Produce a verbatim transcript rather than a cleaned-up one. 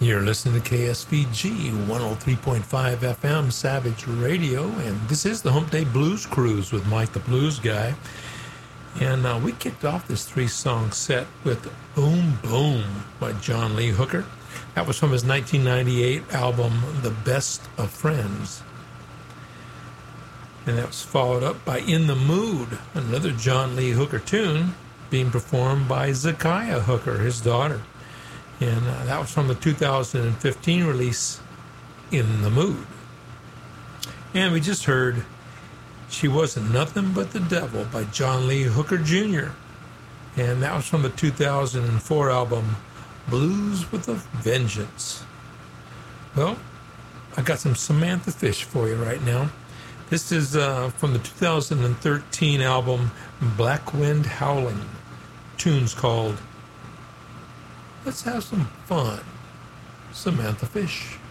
You're listening to K S V G one oh three point five F M Savage Radio, and this is the Hump Day Blues Cruise with Mike the Blues Guy. And uh, we kicked off this three-song set with Boom Boom by John Lee Hooker. That was from his nineteen ninety-eight album, The Best of Friends. And that was followed up by In the Mood, another John Lee Hooker tune being performed by Zakiya Hooker, his daughter. And uh, that was from the two thousand fifteen release, In the Mood. And we just heard She Wasn't Nothing But the Devil by John Lee Hooker Junior And that was from the two thousand four album, Blues with a Vengeance. Well, I got some Samantha Fish for you right now. This is uh, from the two thousand thirteen album, Black Wind Howling. Tune's called Let's Have Some Fun. Samantha Fish.